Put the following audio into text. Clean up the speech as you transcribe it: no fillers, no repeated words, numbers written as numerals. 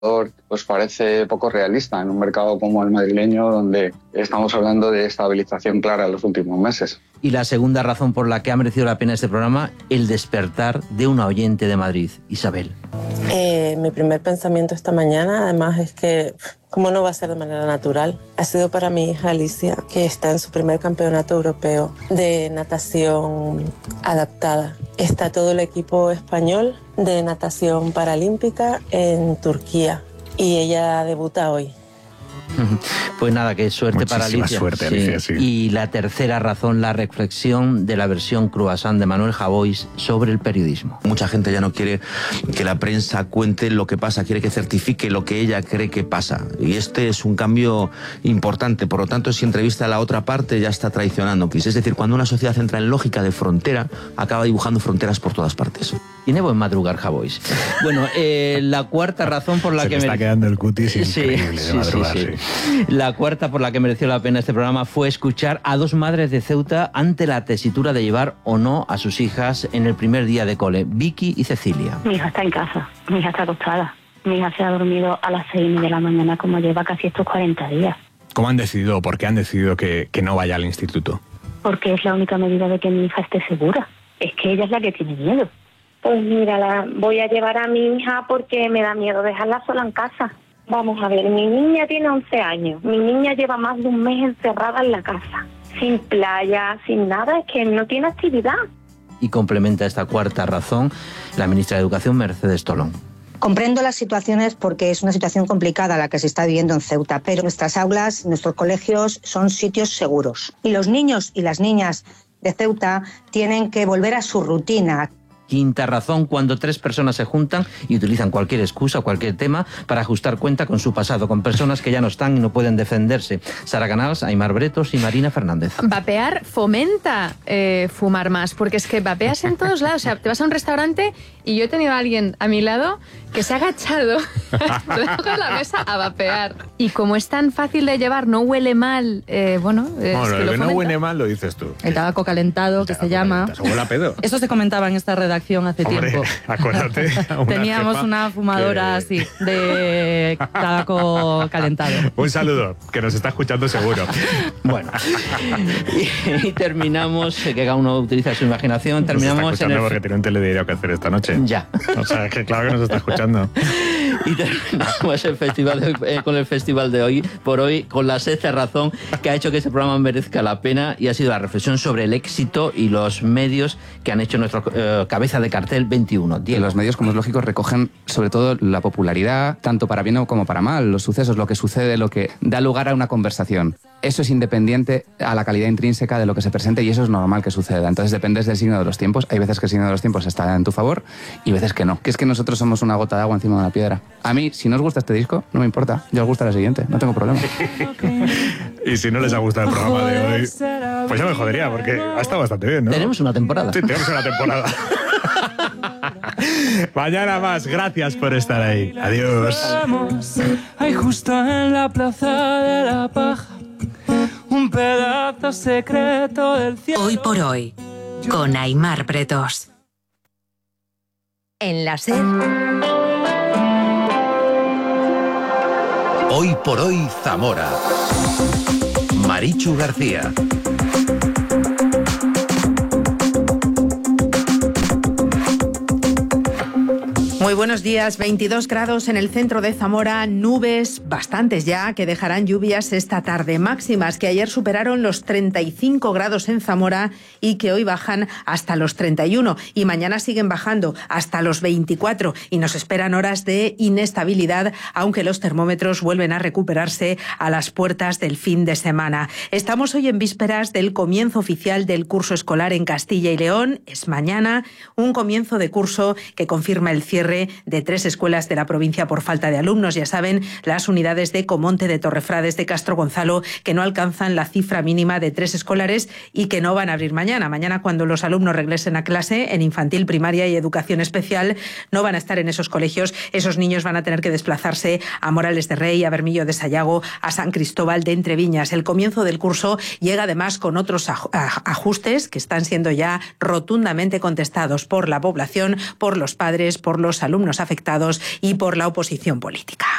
pues parece poco realista en un mercado como el madrileño, donde estamos hablando de estabilización clara en los últimos meses. Y la segunda razón por la que ha merecido la pena este programa, el despertar de una oyente de Madrid, Isabel. Mi primer pensamiento esta mañana, además, es que ¿cómo no va a ser de manera natural? Ha sido para mi hija Alicia, que está en su primer campeonato europeo de natación adaptada. Está todo el equipo español de natación paralímpica en Turquía y ella debuta hoy. Pues nada, que suerte. Muchísima para Alicia. Suerte, Alicia, sí. Y la tercera razón, la reflexión de la versión croissant de Manuel Javois sobre el periodismo. Mucha gente ya no quiere que la prensa cuente lo que pasa, quiere que certifique lo que ella cree que pasa. Y este es un cambio importante. Por lo tanto, si entrevista a la otra parte, ya está traicionando. Es decir, cuando una sociedad entra en lógica de frontera, acaba dibujando fronteras por todas partes. Tiene buen madrugar Javois. Bueno, la cuarta razón por la Se que... me está quedando el cutis increíble de madrugar, sí. La cuarta por la que mereció la pena este programa fue escuchar a dos madres de Ceuta ante la tesitura de llevar o no a sus hijas en el primer día de cole, Vicky y Cecilia. Mi hija está en casa, mi hija está acostada. Mi hija se ha dormido a las 6:30 de la mañana, como lleva casi estos 40 días. ¿Cómo han decidido, por qué han decidido que no vaya al instituto? Porque es la única medida de que mi hija esté segura. Es que ella es la que tiene miedo. Pues mira, voy a llevar a mi hija porque me da miedo dejarla sola en casa. Vamos a ver, mi niña tiene 11 años. Mi niña lleva más de un mes encerrada en la casa. Sin playa, sin nada, es que no tiene actividad. Y complementa esta cuarta razón la ministra de Educación, Mercedes Tolón. Comprendo las situaciones porque es una situación complicada la que se está viviendo en Ceuta, pero nuestras aulas, nuestros colegios son sitios seguros. Y los niños y las niñas de Ceuta tienen que volver a su rutina. Quinta razón, cuando tres personas se juntan y utilizan cualquier excusa o cualquier tema para ajustar cuenta con su pasado, con personas que ya no están y no pueden defenderse. Sara Canals, Aimar Bretos y Marina Fernández. Vapear fomenta fumar más, porque es que vapeas en todos lados. O sea, te vas a un restaurante y yo he tenido a alguien a mi lado que se ha agachado debajo de la mesa a vapear. Y como es tan fácil de llevar, no huele mal, Bueno, es que lo que no fomenta. huele mal lo dices tú. El tabaco calentado, que se llama. ¿Se huele a pedo? Eso se comentaba en esta redacción hace tiempo. Acuérdate. Teníamos una fumadora así, de tabaco calentado. Un saludo, que nos está escuchando seguro. Bueno, y terminamos, que cada uno utiliza su imaginación, terminamos nos está escuchando porque tiene un telediario que hacer esta noche. Ya. O sea, es que claro que nos está escuchando. Y terminamos el festival con el festival de hoy, por hoy, con la sexta razón que ha hecho que este programa merezca la pena, y ha sido la reflexión sobre el éxito y los medios que han hecho nuestro cabeza de cartel 21. Diego. Los medios, como es lógico, recogen sobre todo la popularidad, tanto para bien como para mal, los sucesos, lo que sucede, lo que da lugar a una conversación. Eso es independiente a la calidad intrínseca de lo que se presente, y eso es normal que suceda. Entonces dependes del signo de los tiempos. Hay veces que el signo de los tiempos está en tu favor y veces que no. Que es que nosotros somos una gota de agua encima de una piedra. A mí, si no os gusta este disco, no me importa. Yo os gusta la siguiente, no tengo problema. Y si no les ha gustado el programa de hoy, pues ya me jodería, porque ha estado bastante bien, ¿no? Tenemos una temporada. Sí, tenemos una temporada. Mañana más, gracias por estar ahí. Adiós. Hay justo en la plaza de la paja un pedazo secreto del cielo. Hoy por hoy, con Aimar Bretos. En la SER. Hoy por hoy, Zamora. Marichu García. Muy buenos días, 22 grados en el centro de Zamora, nubes bastantes ya que dejarán lluvias esta tarde, máximas que ayer superaron los 35 grados en Zamora y que hoy bajan hasta los 31 y mañana siguen bajando hasta los 24 y nos esperan horas de inestabilidad, aunque los termómetros vuelven a recuperarse a las puertas del fin de semana. Estamos hoy en vísperas del comienzo oficial del curso escolar en Castilla y León. Es mañana un comienzo de curso que confirma el cierre de 3 escuelas de la provincia por falta de alumnos. Ya saben, las unidades de Comonte, de Torrefrades, de Castro Gonzalo, que no alcanzan la cifra mínima de 3 escolares y que no van a abrir mañana. Mañana, cuando los alumnos regresen a clase en infantil, primaria y educación especial, no van a estar en esos colegios. Esos niños van a tener que desplazarse a Morales de Rey, a Bermillo de Sayago, a San Cristóbal de Entreviñas. El comienzo del curso llega además con otros ajustes que están siendo ya rotundamente contestados por la población, por los padres, por los alumnos alumnos afectados y por la oposición política.